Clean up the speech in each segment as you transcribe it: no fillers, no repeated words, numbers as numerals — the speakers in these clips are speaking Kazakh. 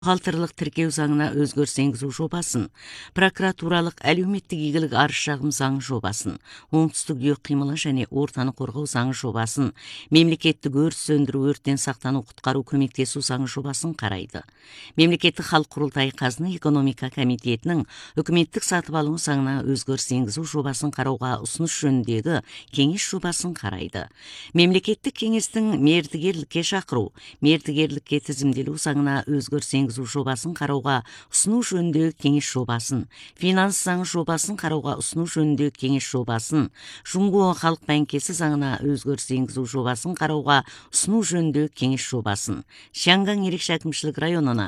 Бухгалтерлік тіркеу заңына өзгеріс енгізу жобасын, прокуратуралық әлеуметтік игілік арыз шағым заң жобасын, оңтүстік үй қимылы және ортаны қорғау заң жобасын, мемлекеттік өрт сөндіру, өрттен сақтану, құтқару, көмектесу заң жобасын қарайды. Мемлекеттік халық құрылтайы қазына экономика комитетінің үкіметтік сатып алу заңына өзгеріс енгізу жобасын қарауға ұсыныс жөніндегі кеңес жобасын қарайды. Мемлекеттік кеңестің мердігерлікке шақыру, мердігерлікке тізімделу заңына өзгеріс енгізу жобасын қарауға ұсыну жөніндегі кеңес жобасын, финанс заң жобасын қарауға ұсыну жөніндегі кеңес жобасын, Жумго халық банкесі заңына өзгеріс енгізу жобасын қарауға ұсыну жөніндегі кеңес жобасын, Шанган ерекше әкімшілік районына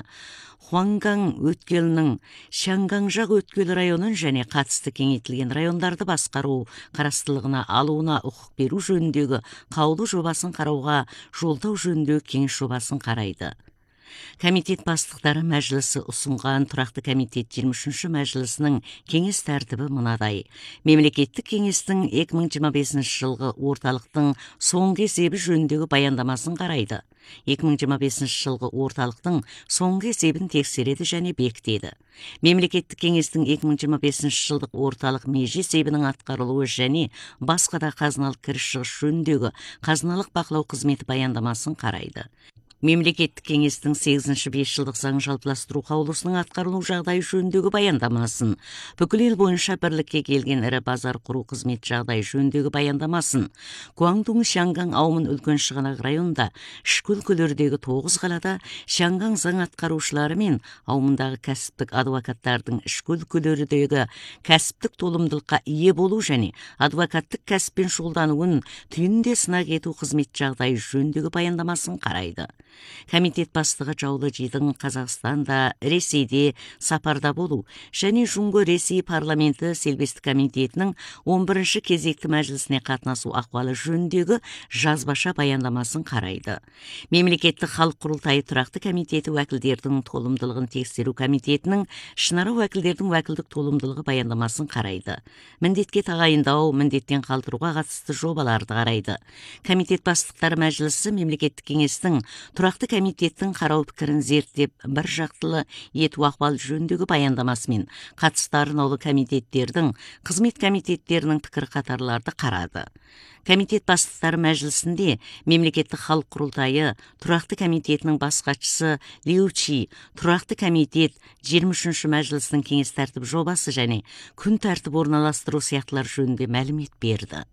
Хуанган өткелінің Шанган-жақ өткел районын және қатысты кеңейтілген райондарды басқару қарастылығына алуына құқық беру жөніндегі қаулы жобасын қарауға жолдау жөніндегі кеңес жобасын қарайды. Комитет бастықтары мәжілісі ұсынған тұрақты комитет 23-ші мәжілісінің кеңес тәртібі мынадай. Мемлекеттік кеңестің 2025 жылғы орталықтың соңғы есебі жөніндегі баяндамасын қарайды. 2025 жылғы орталықтың соңғы есебін тексереді және бекітеді. Мемлекеттік кеңестің 2025 жылдық орталық меже есебінің атқарылуы және басқа да қазыналық кіріс шығыс жөніндегі қазыналық бақылау қызметі баяндамасын қарайды. Мемлекеттік кеңестің 8-ші 5 жылдық заң жалпыластыру қаулысының атқарылу жағдайы жөніндегі баяндамасын, бүкіл ел бойынша бірлікке келген ірі базар құру қызмет жағдайы жөніндегі баяндамасын, Гуандун Шанган аумын үлкен шығанақ районында, ішкі өлкелердегі 9 қалада Шанган заң атқарушылары мен аумындағы кәсіптік адвокаттардың ішкі өлкелердегі кәсіптік толымдылыққа ие болу және адвокаттық кәсіппен шұғылдануын түйінінде сынақ ету қызмет жағдайы жөніндегі баяндамасын қарайды. Комитет бастығы Жаулы Жидың Қазақстанда, Ресейде сапарда болу және Жумго Ресей парламенті селбестік комитетінің 11-ші кезекті мәжілісіне қатынасу ахуалы жөніндегі жазбаша баяндамасын қарайды. Мемлекеттік халық құрылтайы тұрақты комитеті уәкілдердің толымдылығын тексеру комитетінің ішінара уәкілдердің уәкілдік толымдылығы баяндамасын қарайды. Міндетке тағайындау, міндеттен қалдыруға қатысты жобаларды қарайды. Комитет бастықтары мәжілісі мемлекеттік кеңестің тұрақты комитеттің қарау пікірін зерттеп, бір жақтылы ету ахуал жөніндегі баяндамасымен қатысты арнаулы комитеттердің, қызмет комитеттерінің пікір қатарларды қарады. Комитет бастықтары мәжілісінде мемлекеттік халық құрылтайы тұрақты комитетінің бас хатшысы Лиу Чи, тұрақты комитет 23-ші мәжілісінің кеңес тәртібі жобасы және күн тәртібі орналастыру сияқтылар жөнінде мәлімет берді.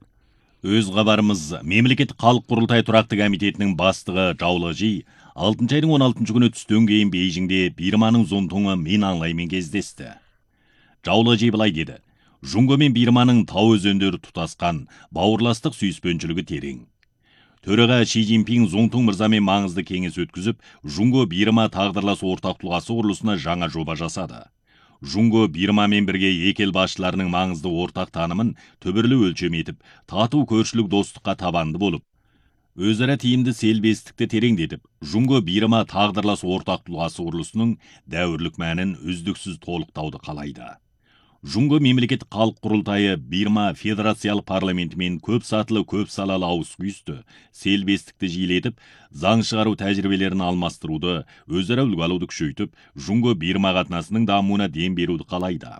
Өз хабарымыз, мемлекеттік халық құрылтайы тұрақты комитетінің бастығы Жаулы Жи 6 айдың 16 күні түстен кейін Бейжіңде Бирманың Зонтоңы Мин Аңлаймен кездесті. Жаулы Жи былай деді: Жунго мен Бирманың тау өзендері тұтасқан, бауырластық сүйіспеншілігі терең. Төраға Ши Цзиньпин Зонтоң мырзамен маңызды кеңес өткізіп, Жунго Бирма тағдырлас ортақ тұлғасы құрылысына жаңа жоба жасады. Жунго Бирмамен бірге екі ел басшыларының маңызды ортақ танымын түбірлі өлшем етіп, тату көршілік достыққа табанды болып, өзара тиімді селбестікті тереңдетіп, Жунго Бирма тағдырлас ортақ тұлғасы құрылысының дәуірлік мәнін үздіксіз толықтауды қалайды. Жунго мемлекеттік халық құрылтайы Бирма федерациялық парламентімен көп сатылы, көп салалы ауыз күйісті, селбестікті жиілетіп, заң шығару тәжірибелерін алмастыруды, өзара үлгі алуды күшейтіп, Жунго Бирма қатынасының дамуына дем беруді қалайды.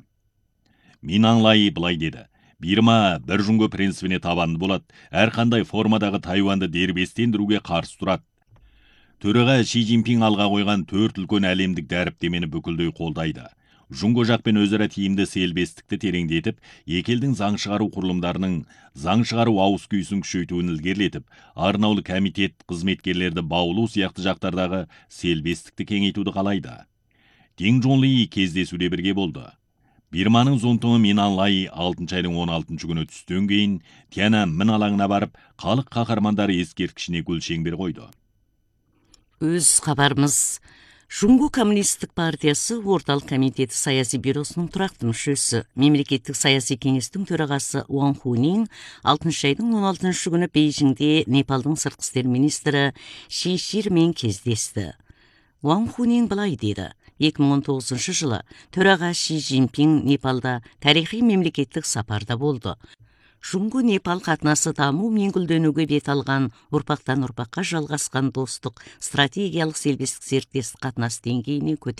Мин Аңлай былай деді: Бирма бір Жунго принципіне табанды болады, әрқандай формадағы Тайваньды дербестендіруге қарсы тұрады. Төраға Ши Цзиньпин алға қойған 4 үлкен әлемдік дәріптемені бүкілдей қолдайды. Жунго жақпен өзара тиімді селбестікті тереңдетіп, екі елдің заң шығару құрылымдарының заң шығару ауыз күйісін күшейтуін ілгерілетіп, арнаулы комитет қызметкерлерді баулу сияқты жақтардағы селбестікті кеңейтуді қалайды. Дин Джонли кездесуде бірге болды. Бирманың Зонтоңы Мин Аңлай 6 айдың 16 күні түстен кейін Тяньаньмин алаңына барып, халық қаһармандары ескерткішіне гүл шеңбер қойды. Өз хабарымыз, Жумго коммунистік партиясы орталық комитеті саяси бюросының тұрақты мүшесі, мемлекеттік саяси кеңестің төрағасы Уан Хунин 6 айдың 16 күні Бейжіңде Непалдың сыртқы істер министрі Ши Ширмен кездесті. Уан Хунин былай деді: 2019 жылы төраға Ши Цзиньпин Непалда тарихи мемлекеттік сапарда болды. Жунгу Непал қатынасы даму мен гүлдөнүүгө бет алган, урпактан урпакка жалгашкан достук, стратегиялык сербестик серіктестик катнаш деңгейине